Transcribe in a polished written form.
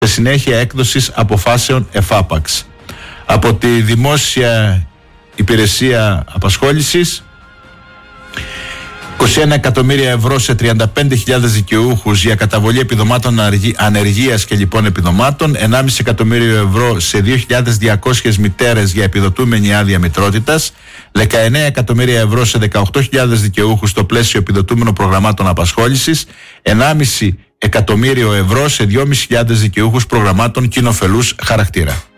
σε συνέχεια έκδοσης αποφάσεων ΕΦΑΠΑΞ. Από τη Δημόσια Υπηρεσία Απασχόλησης, 21 εκατομμύρια ευρώ σε 35.000 δικαιούχους για καταβολή επιδομάτων ανεργίας και λοιπόν επιδομάτων, 1,5 εκατομμύριο ευρώ σε 2.200 μητέρες για επιδοτούμενη άδεια μητρότητας, 19 εκατομμύρια ευρώ σε 18.000 δικαιούχους στο πλαίσιο επιδοτούμενων προγραμμάτων απασχόλησης, 1,5 εκατομμύριο ευρώ σε 2.500 δικαιούχους προγραμμάτων κοινοφελούς χαρακτήρα.